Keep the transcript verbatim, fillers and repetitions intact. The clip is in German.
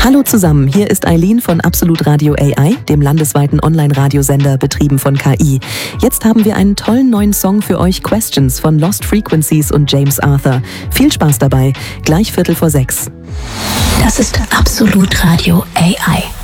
Hallo zusammen, hier ist Eileen von Absolut Radio A I, dem landesweiten Online-Radiosender, betrieben von K I. Jetzt haben wir einen tollen neuen Song für euch, Questions von Lost Frequencies und James Arthur. Viel Spaß dabei, gleich Viertel vor sechs. Das ist Absolut Radio A I.